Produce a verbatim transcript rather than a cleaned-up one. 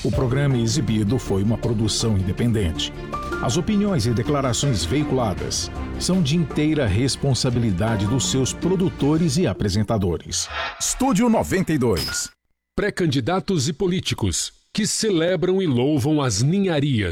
O programa exibido foi uma produção independente. As opiniões e declarações veiculadas são de inteira responsabilidade dos seus produtores e apresentadores. Estúdio noventa e dois. Pré-candidatos e políticos que celebram e louvam as ninharias